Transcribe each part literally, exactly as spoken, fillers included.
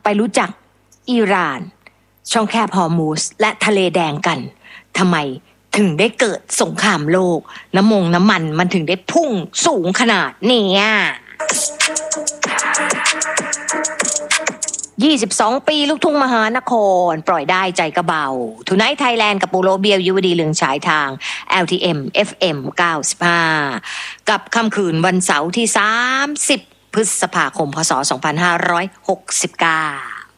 ไปรู้จักอิหร่านช่องแคบฮอร์มุซและทะเลแดงกันทำไมถึงได้เกิดสงครามโลกน้ำมงน้ำมันมันถึงได้พุ่งสูงขนาดนี้ยี่สิบสองปีลูกทุ่งมหานครปล่อยได้ใจกระเบาทูไนท์ไทยแลนด์กับปูโรเบียวยุวดีเลืองฉายทาง แอล ที เอ็ม เอฟ เอ็ม เก้าสิบห้ากับค่ำคืนวันเสาร์ที่สามสิบพฤษภาคมพ.ศ. สองพันห้าร้อยหกสิบเก้า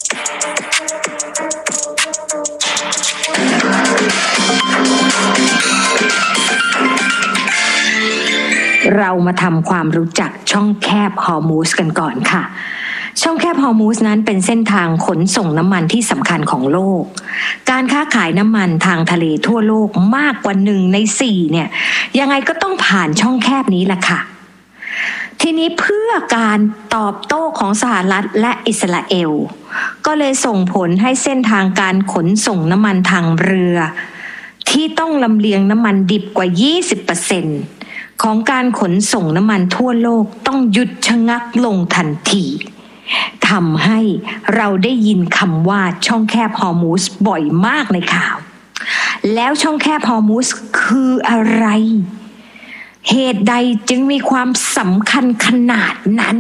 เรามาทำความรู้จักช่องแคบฮอร์มุซกันก่อนค่ะช่องแคบฮอร์มุซนั้นเป็นเส้นทางขนส่งน้ำมันที่สำคัญของโลกการค้าขายน้ำมันทางทะเลทั่วโลกมากกว่าหนึ่งในสี่เนี่ยยังไงก็ต้องผ่านช่องแคบนี้แหละค่ะทีนี้เพื่อการตอบโต้ของสหรัฐและอิสราเอลก็เลยส่งผลให้เส้นทางการขนส่งน้ำมันทางเรือที่ต้องลำเลียงน้ำมันดิบกว่า ยี่สิบเปอร์เซ็นต์ ของการขนส่งน้ำมันทั่วโลกต้องหยุดชะงักลงทันทีทำให้เราได้ยินคำว่าช่องแคบฮอร์มุซบ่อยมากในข่าวแล้วช่องแคบฮอร์มุซคืออะไรเหตุใดจึงมีความสำคัญขนาดนั้น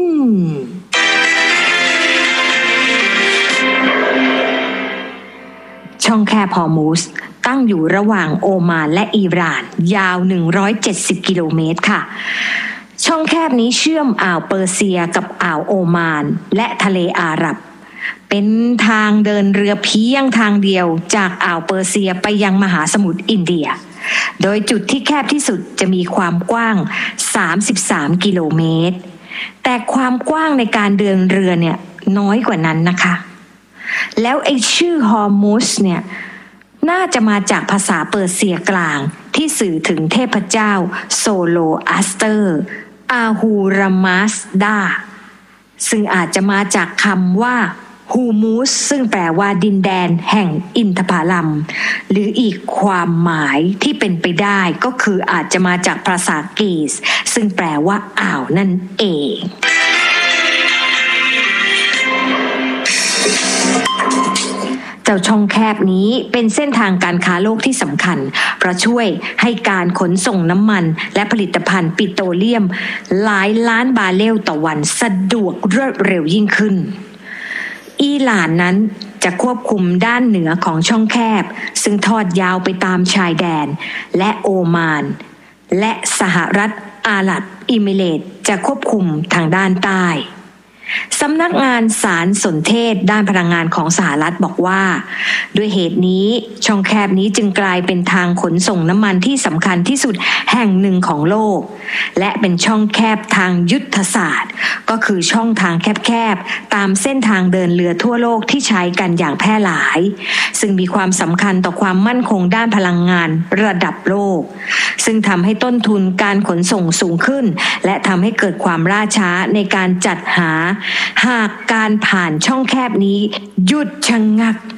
ช่องแคบฮอร์มุซตั้งอยู่ระหว่างโอมานและอิหร่านยาวหนึ่งร้อยเจ็ดสิบกิโลเมตรค่ะช่องแคบนี้เชื่อมอ่าวเปอร์เซียกับอ่าวโอมานและทะเลอาหรับเป็นทางเดินเรือเพียงทางเดียวจากอ่าวเปอร์เซียไปยังมหาสมุทรอินเดียโดยจุดที่แคบที่สุดจะมีความกว้างสามสิบสามกิโลเมตรแต่ความกว้างในการเดินเรือเนี่ยน้อยกว่านั้นนะคะแล้วไอ้ชื่อฮอร์มุซเนี่ยน่าจะมาจากภาษาเปอร์เซียกลางที่สื่อถึงเทพเจ้าโซโลอัสเตอร์อาฮูรามัสดาซึ่งอาจจะมาจากคำว่าฮูมุสซึ่งแปลว่าดินแดนแห่งอินทผลัมหรืออีกความหมายที่เป็นไปได้ก็คืออาจจะมาจากภาษากรีซซึ่งแปลว่าอ่าวนั่นเองเจ้าช่องแคบนี้เป็นเส้นทางการค้าโลกที่สำคัญเพราะช่วยให้การขนส่งน้ำมันและผลิตภัณฑ์ปิโตรเลียมหลายล้านบาร์เรลต่อวันสะดวกรวดเร็วยิ่งขึ้นอิหร่านนั้นจะควบคุมด้านเหนือของช่องแคบซึ่งทอดยาวไปตามชายแดนและโอมานและสหรัฐอาหรับเอมิเรตส์จะควบคุมทางด้านใต้สำนักงานสารสนเทศด้านพลังงานของสหรัฐบอกว่าด้วยเหตุนี้ช่องแคบนี้จึงกลายเป็นทางขนส่งน้ำมันที่สำคัญที่สุดแห่งหนึ่งของโลกและเป็นช่องแคบทางยุทธศาสตร์ก็คือช่องทางแคบๆตามเส้นทางเดินเรือทั่วโลกที่ใช้กันอย่างแพร่หลายซึ่งมีความสำคัญต่อความมั่นคงด้านพลังงานระดับโลกซึ่งทำให้ต้นทุนการขนส่งสูงขึ้นและทำให้เกิดความล่าช้าในการจัดหาหากการผ่านช่องแคบนี้หยุดชะงัก